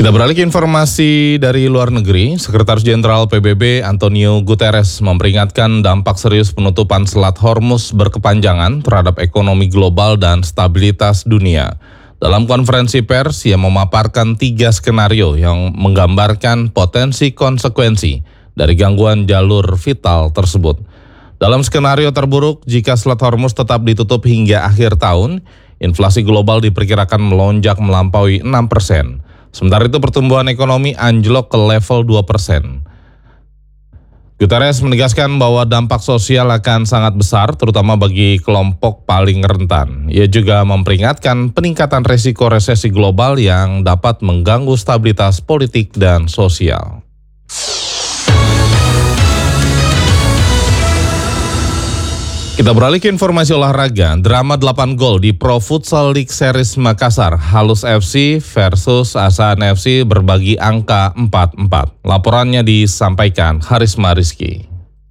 Kita beralih ke informasi dari luar negeri. Sekretaris Jenderal PBB Antonio Guterres memperingatkan dampak serius penutupan Selat Hormuz berkepanjangan terhadap ekonomi global dan stabilitas dunia. Dalam konferensi pers, ia memaparkan 3 skenario yang menggambarkan potensi konsekuensi dari gangguan jalur vital tersebut. Dalam skenario terburuk, jika Selat Hormuz tetap ditutup hingga akhir tahun, inflasi global diperkirakan melonjak melampaui 6%. Sementara itu pertumbuhan ekonomi anjlok ke level 2%. Guterres menegaskan bahwa dampak sosial akan sangat besar, terutama bagi kelompok paling rentan. Ia juga memperingatkan peningkatan resiko resesi global yang dapat mengganggu stabilitas politik dan sosial. Kita beralih ke informasi olahraga. Drama 8 gol di Pro Futsal League Series Makassar. Halus FC versus Asahan FC berbagi angka 4-4. Laporannya disampaikan Harisma Rizky.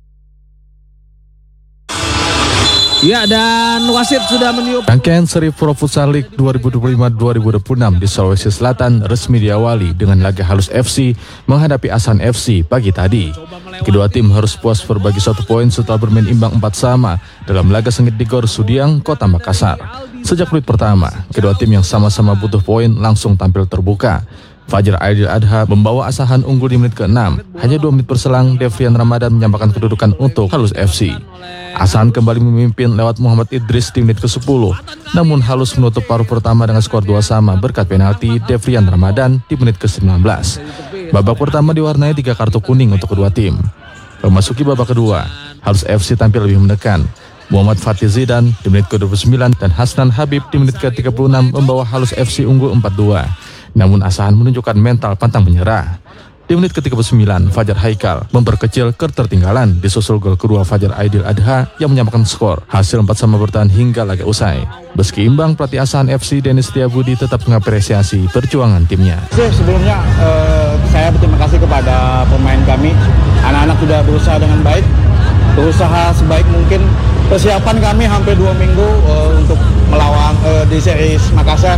Ya, dan wasit sudah meniup. Rangkaian seri Pro Futsal League 2025-2026 di Sulawesi Selatan resmi diawali dengan laga Halus FC menghadapi Asahan FC pagi tadi. Kedua tim harus puas berbagi 1 poin setelah bermain imbang 4-4 dalam laga sengit di Gor Sudiang, Kota Makassar. Sejak menit pertama, kedua tim yang sama-sama butuh poin langsung tampil terbuka. Fajar Aidil Adha membawa Asahan unggul di menit ke-6. Hanya 2 menit berselang, Devrian Ramadan menyamakan kedudukan untuk Halus FC. Asahan kembali memimpin lewat Muhammad Idris di menit ke-10. Namun Halus menutup paruh pertama dengan skor 2-2 berkat penalti Devrian Ramadan di menit ke-19. Babak pertama diwarnai 3 kartu kuning untuk kedua tim. Memasuki babak kedua, Halus FC tampil lebih menekan. Muhammad Fatih Zidan di menit ke-29 dan Hasnan Habib di menit ke-36 membawa Halus FC unggul 4-2. Namun Asahan menunjukkan mental pantang menyerah. Di menit ke-39, Fajar Haikal memperkecil ketertinggalan disusul gol kedua Fajar Aidil Adha yang menyamakan skor. Hasil 4-4 bertahan hingga laga usai. Meski imbang, pelatih Asahan FC Dennis Setiabudi tetap mengapresiasi perjuangan timnya. Sebelumnya saya berterima kasih kepada pemain kami. Anak-anak sudah berusaha dengan baik, berusaha sebaik mungkin. Persiapan kami hampir 2 minggu untuk melawan di series Makassar.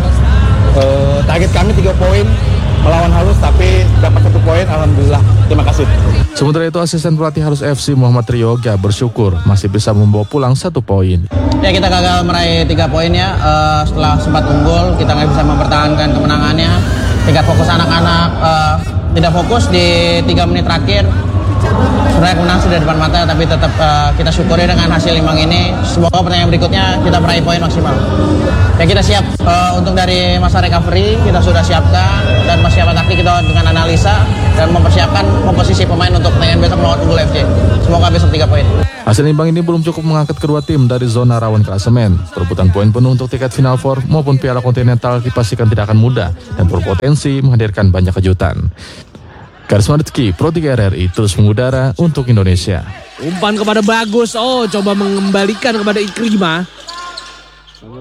Target kami 3 poin melawan Halus, tapi dapat 1 poin, alhamdulillah. Terima kasih. Sementara itu, asisten pelatih Halus FC Muhammad Rioga bersyukur masih bisa membawa pulang 1 poin. Ya, kita gagal meraih 3 poin ya. Setelah sempat unggul, kita nggak bisa mempertahankan kemenangannya. Tingkat fokus anak-anak tidak fokus di 3 menit terakhir. Sebenarnya kemenangan sudah di depan mata, tapi tetap kita syukuri dengan hasil imbang ini. Semoga pertandingan berikutnya kita meraih poin maksimal. Ya, kita siap untuk dari masa recovery, kita sudah siapkan dan persiapan taktik kita dengan analisa dan mempersiapkan komposisi pemain untuk pertandingan besok melawan Unggul FC. Semoga besok 3 poin. Hasil imbang ini belum cukup mengangkat kedua tim dari zona rawan klasemen. Perebutan poin penuh untuk tiket Final Four maupun Piala Kontinental dipastikan tidak akan mudah dan berpotensi menghadirkan banyak kejutan. Harisma Rizky, Pro 3 RRI terus mengudara untuk Indonesia. Umpan kepada Bagus, coba mengembalikan kepada Ikrimah.